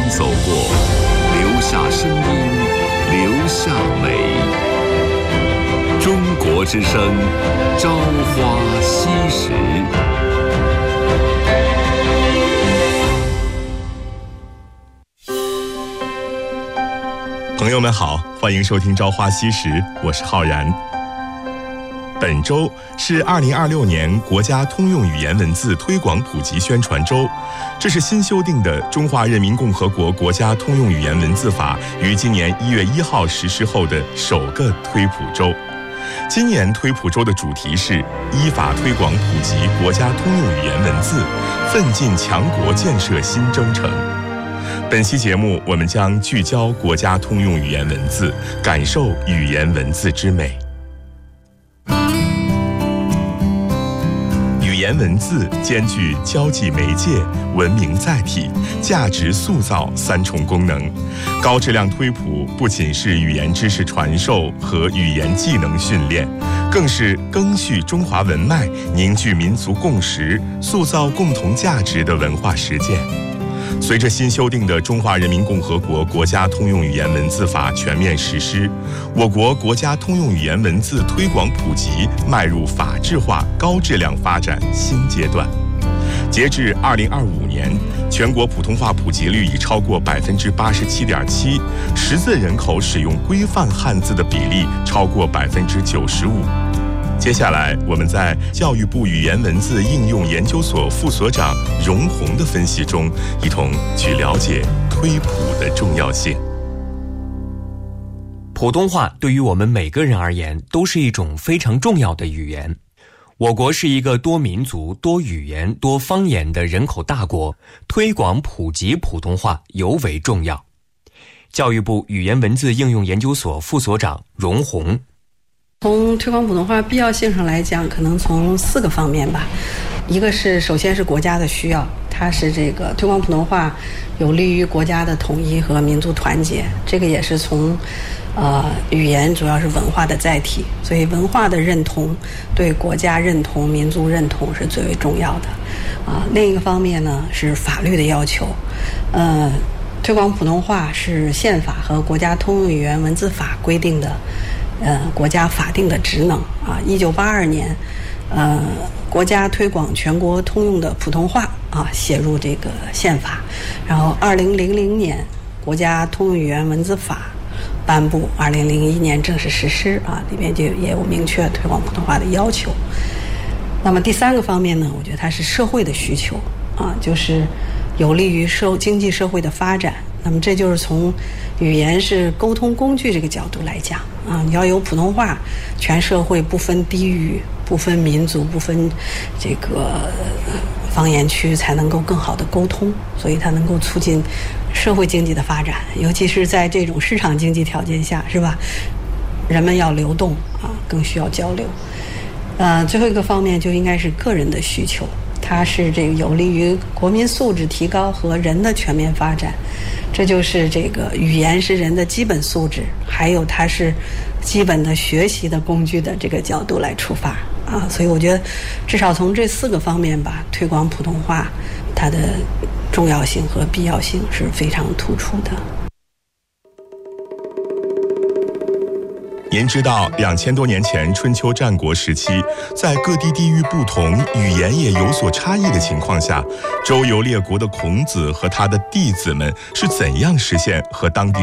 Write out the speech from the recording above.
走过，留下声音，留下美。中国之声，朝花夕拾。 朋友们好，欢迎收听《朝花夕拾》，我是浩然。本周是2026年国家通用语言文字推广普及宣传周，这是新修订的《中华人民共和国国家通用语言文字法》于今年1月1号实施后的首个推普周。今年推普周的主题是依法推广普及国家通用语言文字，奋进强国建设新征程。本期节目，我们将聚焦国家通用语言文字，感受语言文字之美。语言文字兼具交际媒介、文明载体、价值塑造三重功能。高质量推普不仅是语言知识传授和语言技能训练，更是赓续中华文脉、凝聚民族共识、塑造共同价值的文化实践。随着新修订的《中华人民共和国国家通用语言文字法》全面实施，我国国家通用语言文字推广普及迈入法治化、高质量发展新阶段。截至2025年，全国普通话普及率已超过87.7%，识字人口使用规范汉字的比例超过95%。接下来，我们在教育部语言文字应用研究所副所长荣红的分析中，一同去了解推普的重要性。 普通话对于我们每个人而言都是一种非常重要的语言。我国是一个多民族、多语言、多方言的人口大国，推广普及普通话尤为重要。教育部语言文字应用研究所副所长荣红。 从推广普通话必要性上来讲，可能从4个方面吧。一个是首先是国家的需要，它是这个推广普通话有利于国家的统一和民族团结，这个也是从语言主要是文化的载体，所以文化的认同对国家认同、民族认同是最为重要的。另一个方面呢是法律的要求，推广普通话是宪法和国家通用语言文字法规定的国家法定的职能啊。1982年，国家推广全国通用的普通话写入这个宪法，然后2000年国家通用语言文字法颁布，2001年正式实施里面就也有明确推广普通话的要求。那么第3个方面呢，我觉得它是社会的需求就是有利于经济社会的发展。那么这就是从语言是沟通工具这个角度来讲你要有普通话，全社会不分地域、不分民族、不分这个方言区才能够更好的沟通，所以它能够促进社会经济的发展，尤其是在这种市场经济条件下，是吧？人们要流动更需要交流。最后一个方面就应该是个人的需求，它是这个有利于国民素质提高和人的全面发展。这就是这个语言是人的基本素质，还有它是基本的学习的工具的这个角度来出发所以我觉得至少从这4个方面吧，推广普通话它的重要性和必要性是非常突出的。 您知道2000多年前春秋战国时期，在各地地域不同、语言也有所差异的情况下，周游列国的孔子和他的弟子们是怎样实现和当地